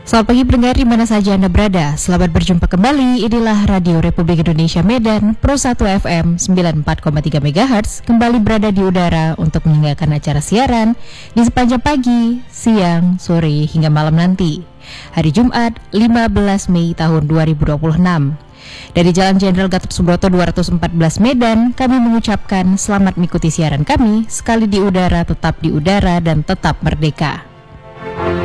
Selamat pagi pendengar di mana saja Anda berada. Selamat berjumpa kembali. Inilah Radio Republik Indonesia Medan Pro 1 FM 94,3 MHz kembali berada di udara untuk meninggalkan acara siaran di sepanjang pagi, siang, sore hingga malam nanti. Hari Jumat 15 Mei tahun 2026. Dari Jalan Jenderal Gatot Subroto 214 Medan, kami mengucapkan selamat mengikuti siaran kami. Sekali di udara, tetap di udara dan tetap merdeka.